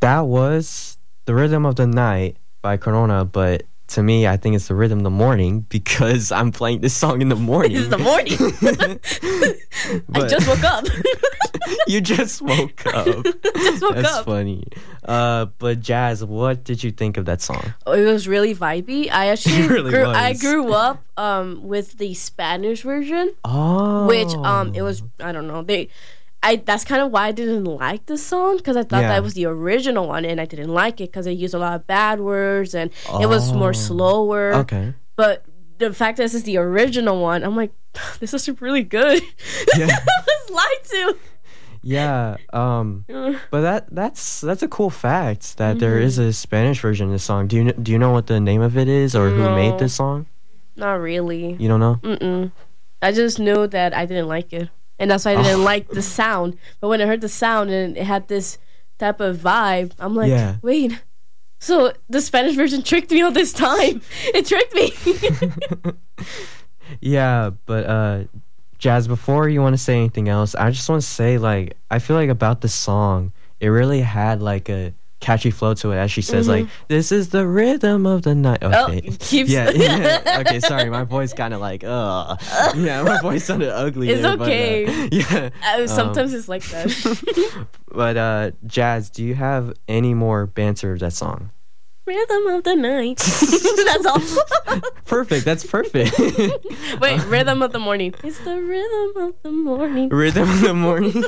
that was The Rhythm of the Night by Corona, but to me, I think it's The Rhythm of the Morning because I'm playing this song in the morning. It's the morning. I just woke up. You just woke up. That's funny. But Jazz, what did you think of that song? Oh, it was really vibey. I actually I grew up with the Spanish version. Oh. Which it was, I don't know. That's kind of why I didn't like this song, because I thought that was the original one, and I didn't like it because it used a lot of bad words and it was more slower. Okay. But the fact that this is the original one, I'm like, this is really good. Yeah. I was lied to. Yeah. But that's a cool fact that there is a Spanish version of this song. Do you know what the name of it is or who made this song? Not really. You don't know? Mm-mm. I just knew that I didn't like it. And that's why I didn't like the sound. But when I heard the sound and it had this type of vibe, I'm like, wait. So the Spanish version tricked me all this time. It tricked me. Yeah, but Jazz, before you want to say anything else, I just want to say, like, I feel like about the song, it really had like a catchy flow to it, as she says, like, this is the rhythm of the night. Okay. Yeah. Okay, sorry, my voice kind of like, yeah, my voice sounded ugly. It's there, okay. But, yeah. Sometimes it's like that. But Jazz, do you have any more banter of that song? Rhythm of the night. That's all. Perfect. That's perfect. Wait, rhythm of the morning. It's the rhythm of the morning. Rhythm of the morning.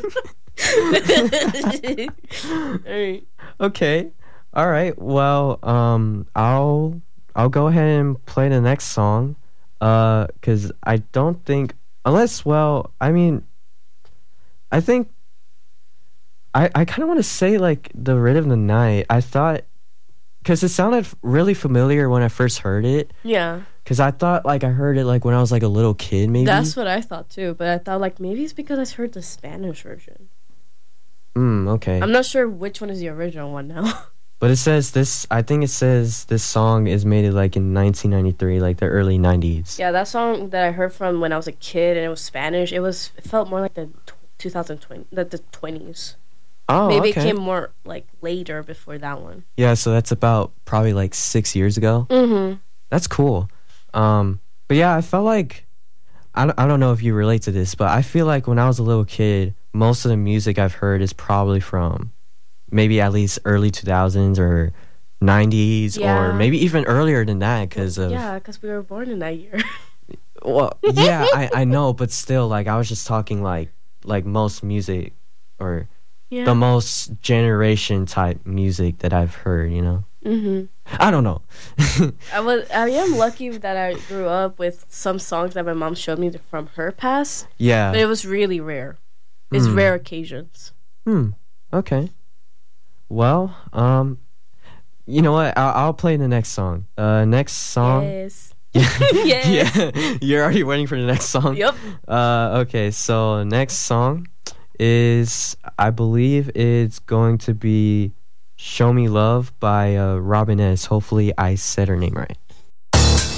All right. Okay. All right. Well, I'll go ahead and play the next song. Cause I don't think unless I mean, I think I kind of want to say like The Rhythm of the Night. I thought because it sounded really familiar when I first heard it. Yeah. Because I thought like I heard it like when I was like a little kid, maybe. That's what I thought too. But I thought like maybe it's because I heard the Spanish version. Okay. I'm not sure which one is the original one now. But it says this. I think it says this song is made like in 1993, like the early 90s. Yeah, that song that I heard from when I was a kid and it was Spanish. It felt more like the 2020, the 20s. Oh, maybe okay. it came more like later before that one. Yeah, so that's about probably like 6 years ago. Mm-hmm. That's cool. But yeah, I felt like I don't know if you relate to this, but I feel like when I was a little kid, most of the music I've heard is probably from maybe at least early 2000s or 90s or maybe even earlier than that because we were born in that year. Well, yeah, I know, but still, like, I was just talking like most music or the most generation type music that I've heard, you know? Mm-hmm. I don't know. I am lucky that I grew up with some songs that my mom showed me from her past. Yeah. But it was really rare. It's rare occasions. Okay. Well, you know what? I'll play the next song. Next song. Yes. Yes. Yeah. You're already waiting for the next song? Yep. Okay, so next song is, I believe it's going to be Show Me Love by Robin S. Hopefully I said her name right.